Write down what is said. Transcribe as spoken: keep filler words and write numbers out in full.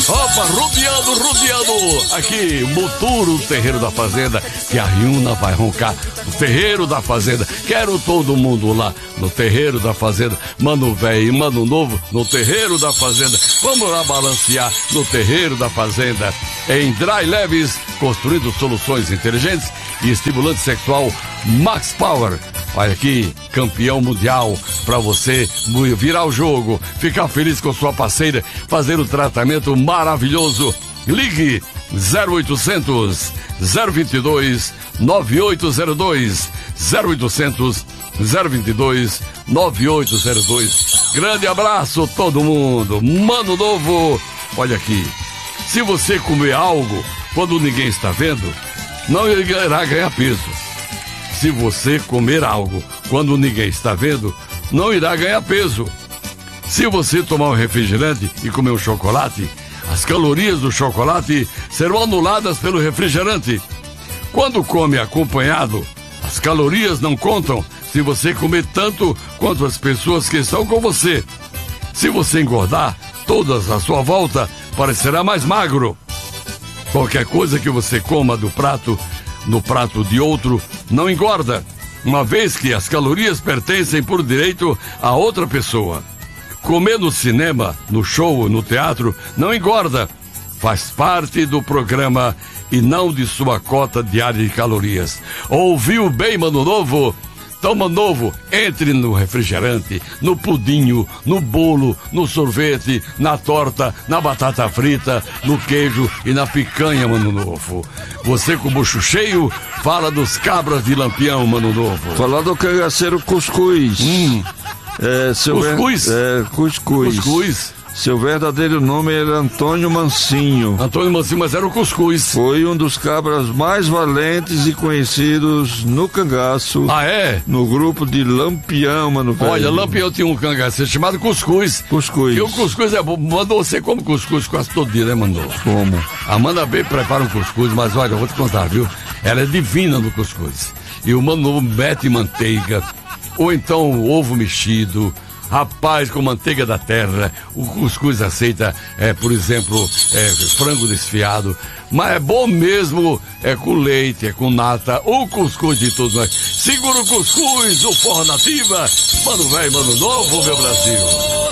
Opa, rodeando, rodeando. Aqui, Muturo, Terreiro da Fazenda, que a Riuna vai roncar. No Terreiro da Fazenda, quero todo mundo lá no Terreiro da Fazenda. Mano velho e mano novo no Terreiro da Fazenda. Vamos lá balancear no Terreiro da Fazenda. Em Dry Leves, construindo soluções inteligentes e estimulante sexual Max Power. Olha aqui, campeão mundial, pra você virar o jogo, ficar feliz com sua parceira, fazer o tratamento maravilhoso. Ligue zero oitocentos, zero vinte e dois, nove oito zero dois, zero oitocentos, zero vinte e dois, nove oito zero dois. Grande abraço todo mundo, mano novo. Olha aqui, se você comer algo quando ninguém está vendo, não irá ganhar peso. Se você comer algo quando ninguém está vendo, não irá ganhar peso. Se você tomar um refrigerante e comer um chocolate, as calorias do chocolate serão anuladas pelo refrigerante. Quando come acompanhado, as calorias não contam se você comer tanto quanto as pessoas que estão com você. Se você engordar, todas à sua volta parecerá mais magro. Qualquer coisa que você coma do prato, no prato de outro, não engorda, uma vez que as calorias pertencem por direito a outra pessoa. Comer no cinema, no show, no teatro, não engorda. Faz parte do programa e não de sua cota diária de calorias. Ouviu bem, mano novo? Então, mano novo, entre no refrigerante, no pudinho, no bolo, no sorvete, na torta, na batata frita, no queijo e na picanha, mano novo. Você com o bucho cheio, fala dos cabras de Lampião, mano novo. Falar do cangaceiro cuscuz. Hum. É, seu Cuscuz? Ver... É, cuscuz. Cuscuz. Seu verdadeiro nome era Antônio Mansinho. Antônio Mansinho, mas era o cuscuz. Foi um dos cabras mais valentes e conhecidos no cangaço. Ah, é? No grupo de Lampião, mano velho. Olha, Lampião tinha um cangaceiro chamado cuscuz. Cuscuz. E o cuscuz é bom. Mandou você come cuscuz quase todo dia, né, mandou? Como? Amanda B prepara um cuscuz, mas olha, eu vou te contar, viu? Ela é divina no cuscuz. E o mano mete manteiga, ou então ovo mexido. Rapaz, com manteiga da terra, o cuscuz aceita, é, por exemplo, é, frango desfiado, mas é bom mesmo, é com leite, é com nata, o cuscuz de todos nós. Segura o cuscuz, o Forró Nativa, mano velho, mano novo, meu Brasil.